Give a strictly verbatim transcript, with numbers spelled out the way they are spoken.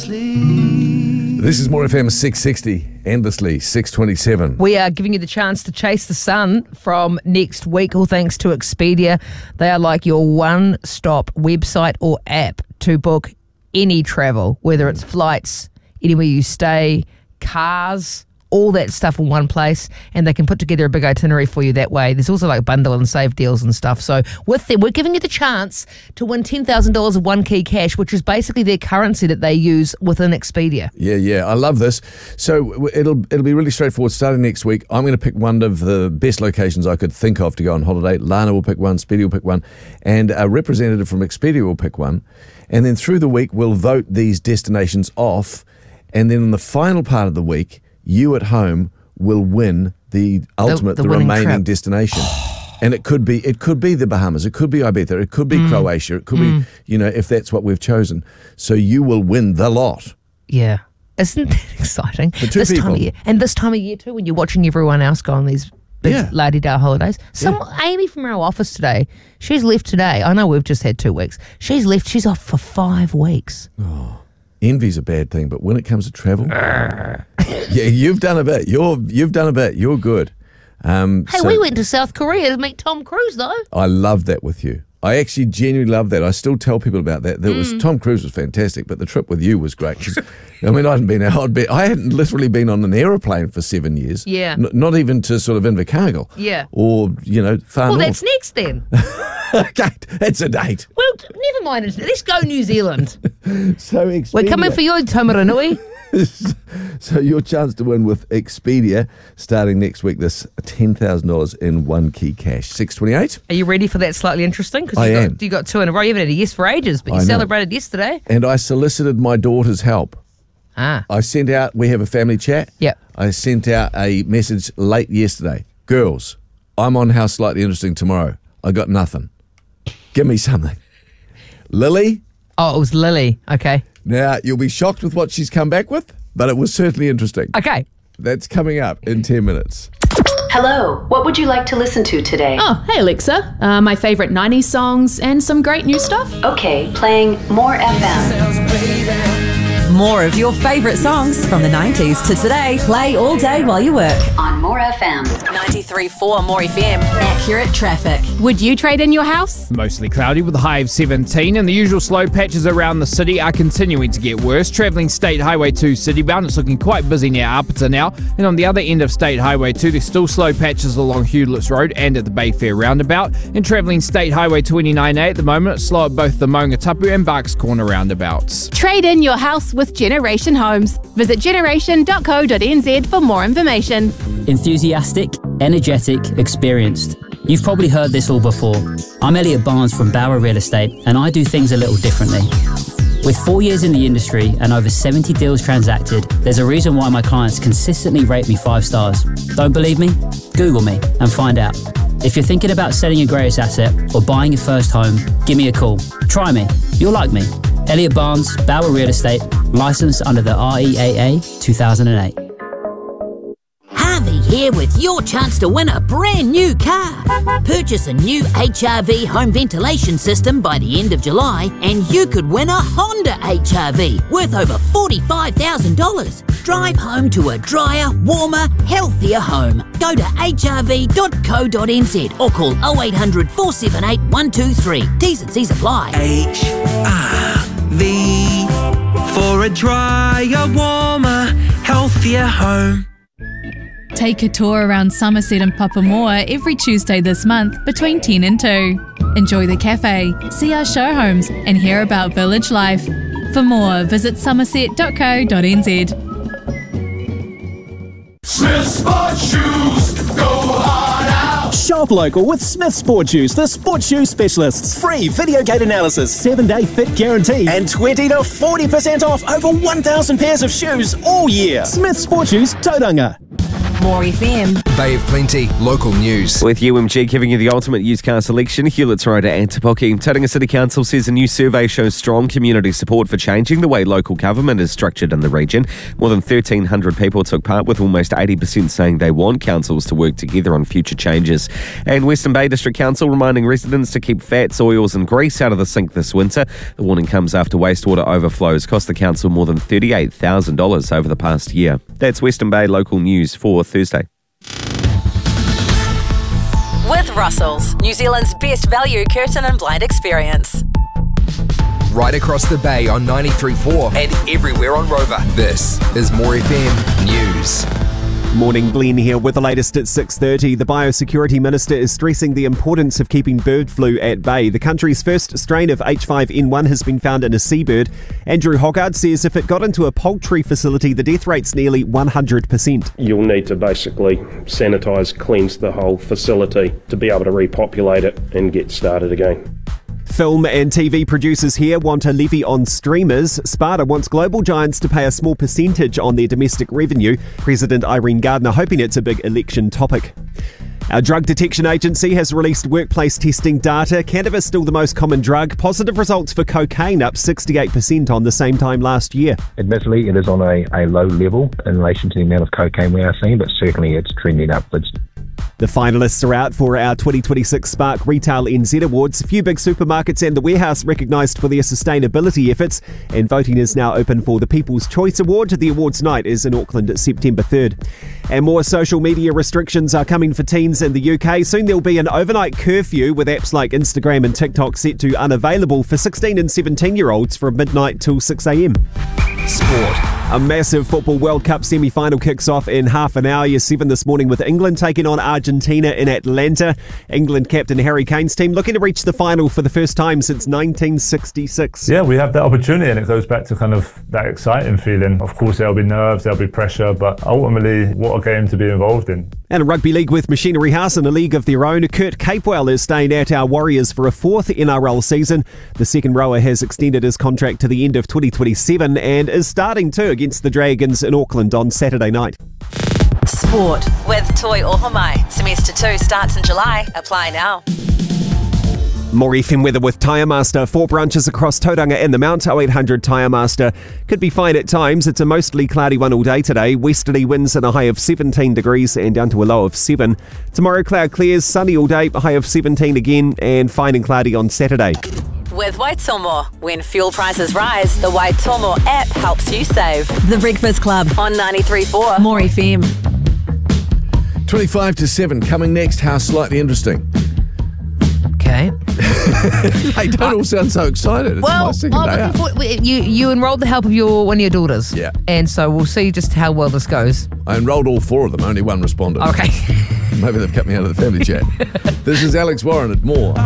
endlessly. This is More F M six sixty, endlessly, six twenty-seven. We are giving you the chance to chase the sun from next week, all thanks to Expedia. They are like your one-stop website or app to book any travel, whether it's flights, anywhere you stay, cars, all that stuff in one place, and they can put together a big itinerary for you that way. There's also like bundle and save deals and stuff. So with them, we're giving you the chance to win ten thousand dollars of One Key Cash, which is basically their currency that they use within Expedia. Yeah, yeah, I love this. So it'll it'll be really straightforward. Starting next week, I'm going to pick one of the best locations I could think of to go on holiday. Lana will pick one, Speedy will pick one, and a representative from Expedia will pick one. And then through the week, we'll vote these destinations off. And then in the final part of the week, you at home will win the ultimate, the, the, the remaining trip. destination. And it could be it could be the Bahamas, it could be Ibiza, it could be mm. Croatia, it could mm. be, you know, if that's what we've chosen. So you will win the lot. Yeah. Isn't that exciting? For two this people. Time of year. And this time of year too, when you're watching everyone else go on these big Yeah. la-di-da holidays. Some Yeah. Amy from our office today, she's left today. I know we've just had two weeks. She's left, she's off for five weeks. Oh. Envy's a bad thing, but when it comes to travel, yeah, you've done a bit. You're you've done a bit. You're good. Um, Hey, so we went to South Korea to meet Tom Cruise, though. I love that with you. I actually genuinely love that. I still tell people about that. That Mm. was Tom Cruise was fantastic, but the trip with you was great. 'Cause, I mean, I hadn't been out. I'd been, I hadn't literally been on an aeroplane for seven years. Yeah. N- not even to sort of Invercargill. Yeah. Or you know, far Well, north. that's next then. Okay, that's a date. Well, t- never mind. Let's go New Zealand. So We're coming for you, Taumarunui. So your chance to win with Expedia starting next week, this ten thousand dollars in One Key Cash. six twenty-eight. Are you ready for that slightly interesting? Because I you am. got, you got two in a row. You haven't had a yes for ages, but you I know. celebrated yesterday. And I solicited my daughter's help. Ah. I sent out, we have a family chat. Yep. I sent out a message late yesterday. Girls, I'm on How Slightly Interesting tomorrow. I got nothing. Give me something. Lily? Oh, it was Lily. Okay. Now, you'll be shocked with what she's come back with, but it was certainly interesting. Okay. That's coming up in ten minutes. Hello, what would you like to listen to today? Oh, hey Alexa. Uh, my favourite nineties songs and some great new stuff. Okay, playing More F M. More of your favourite songs from the nineties to today. Play all day while you work. On More F M. ninety-three point four More F M. Accurate traffic. Would you trade in your house? Mostly cloudy with a high of seventeen, and the usual slow patches around the city are continuing to get worse. Travelling State Highway two citybound, it's looking quite busy near Apata now, and on the other end of State Highway two, there's still slow patches along Hewletts Road and at the Bayfair roundabout. And travelling State Highway twenty-nine A at the moment, it's slow at both the Maungatapu and Barks Corner roundabouts. Trade in your house with Generation Homes. Visit generation dot co dot n z for more information. Enthusiastic, energetic, experienced. You've probably heard this all before. I'm Elliot Barnes from Bauer Real Estate, and I do things a little differently. With four years in the industry and over seventy deals transacted, there's a reason why my clients consistently rate me five stars. Don't believe me? Google me and find out. If you're thinking about selling your greatest asset or buying your first home, give me a call. Try me. You'll like me. Elliot Barnes, Bauer Real Estate, licensed under the R E A A two thousand eight. Harvey here with your chance to win a brand new car. Purchase a new H R V home ventilation system by the end of July and you could win a Honda H R V worth over forty-five thousand dollars. Drive home to a drier, warmer, healthier home. Go to h r v dot co dot n z or call oh eight hundred, four seven eight, one two three. T's and C's apply. H R V for a drier, warmer, healthier home. Take a tour around Somerset and Papamoa every Tuesday this month between ten and two. Enjoy the cafe, see our show homes and hear about village life. For more, visit somerset dot co dot n z. Smith Sport Shoes, go hard out. Shop local with Smith Sport Shoes, the sport shoe specialists. Free video gate analysis, seven day fit guarantee, and twenty to forty percent off over one thousand pairs of shoes all year. Smith Sport Shoes, Tauranga. More F M. Bay of Plenty local news. With U M G giving you the ultimate used car selection, Hewlett's Road at Antipoki. Tauranga City Council says a new survey shows strong community support for changing the way local government is structured in the region. More than thirteen hundred people took part, with almost eighty percent saying they want councils to work together on future changes. And Western Bay District Council reminding residents to keep fats, oils and grease out of the sink this winter. The warning comes after wastewater overflows cost the council more than thirty-eight thousand dollars over the past year. That's Western Bay local news for Thursday. With Russell's, New Zealand's best value curtain and blind experience. Right across the bay on ninety-three point four and everywhere on Rover. This is More F M News. Morning, Glenn here with the latest at six thirty. The Biosecurity Minister is stressing the importance of keeping bird flu at bay. The country's first strain of H five N one has been found in a seabird. Andrew Hoggard says if it got into a poultry facility, the death rate's nearly one hundred percent. You'll need to basically sanitise, cleanse the whole facility to be able to repopulate it and get started again. Film and T V producers here want a levy on streamers. Sparta wants global giants to pay a small percentage on their domestic revenue. President Irene Gardner hoping it's a big election topic. Our drug detection agency has released workplace testing data. Cannabis still the most common drug. Positive results for cocaine up sixty-eight percent on the same time last year. Admittedly, it is on a, a low level in relation to the amount of cocaine we are seeing, but certainly it's trending upwards. The finalists are out for our twenty twenty-six Spark Retail N Z Awards. A few big supermarkets and the warehouse recognised for their sustainability efforts, and voting is now open for the People's Choice Award. The awards night is in Auckland at September third. And more social media restrictions are coming for teens in the U K. Soon there'll be an overnight curfew with apps like Instagram and TikTok set to unavailable for sixteen and seventeen year olds from midnight till six a m. Sport. A massive Football World Cup semi-final kicks off in half an hour. Year seven this morning with England taking on Argentina in Atlanta. England captain Harry Kane's team looking to reach the final for the first time since nineteen sixty-six. Yeah, we have that opportunity, and it goes back to kind of that exciting feeling. Of course, there'll be nerves, there'll be pressure, but ultimately, what a game to be involved in. And a rugby league with Machinery House in a league of their own. Kurt Capewell is staying at our Warriors for a fourth N R L season. The second rower has extended his contract to the end of twenty twenty-seven and is starting to against the Dragons in Auckland on Saturday night. Sport with Toi Ohomai. Semester two starts in July. Apply now. More F M weather with Tyre Master. Four branches across Tauranga and the Mount. oh eight hundred Tyre Master. Could be fine at times. It's a mostly cloudy one all day today. Westerly winds and a high of seventeen degrees and down to a low of seven. Tomorrow cloud clears, sunny all day, a high of seventeen again, and fine and cloudy on Saturday. With Waitomo. When fuel prices rise, the Waitomo app helps you save. The Breakfast Club on ninety-three point four. More F M. twenty-five to seven coming next. How slightly interesting. Okay. They don't all sound so excited. It's Well, my second well, day out. before- you you enrolled the help of your one of your daughters. Yeah. And so we'll see just how well this goes. I enrolled all four of them. Only one responded. Okay. Maybe they've cut me out of the family chat. This is Alex Warren at More.